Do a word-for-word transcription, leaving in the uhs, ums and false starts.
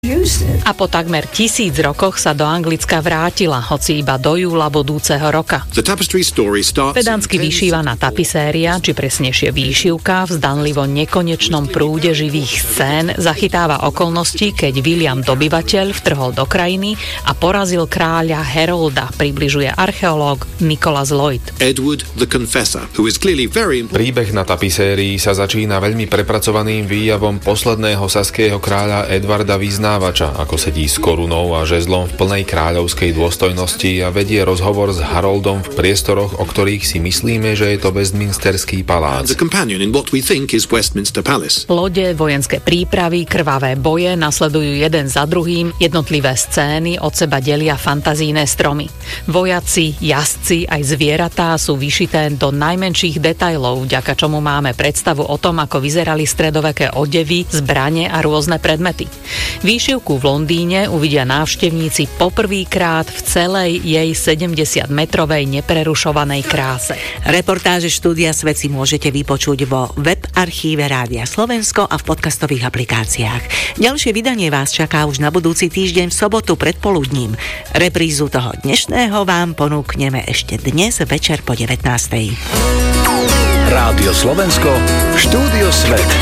A po takmer tisíc rokoch sa do Anglicka vrátila, hoci iba do júla budúceho roka. Pedantsky vyšívaná tapiséria, či presnejšie výšivka, v zdanlivo nekonečnom prúde živých scén zachytáva okolnosti, keď William Dobyvateľ vtrhol do krajiny a porazil kráľa Herolda, približuje archeológ Nicholas Lloyd. Edward the Confessor, who is clearly very important. Príbeh na tapisérii sa začína veľmi prepracovaným výjavom posledného saského kráľa Edvarda Vyznávača, ako sedí s korunou a žezlom v plnej kráľovskej dôstojnosti a vedie rozhovor s Haroldom v priestoroch, o ktorých si myslíme, že je to Westminsterský palác. Lode, vojenské prípravy, krvavé boje nasledujú jeden za druhým, jednotlivé scény od seba delia fantazíne stromy. Vojaci, jazdci aj zvieratá sú vyšité do najmenších detailov, vďaka čomu máme predstavu o tom, ako vyzerali stredoveké odevy, zbrane a rôzne predmety. Výšivku v Londýne uvidia návštevníci poprvýkrát v celej jej sedemdesiatmetrovej neprerušovanej kráse. Reportáže štúdia Svet si môžete vypočuť vo web archíve Rádia Slovensko a v podcastových aplikáciách. Ďalšie vydanie vás čaká už na budúci týždeň v sobotu predpoludním. Reprízu toho dnešného vám ponúkneme ešte dnes večer po devätnástej. Rádio Slovensko, štúdio Svet.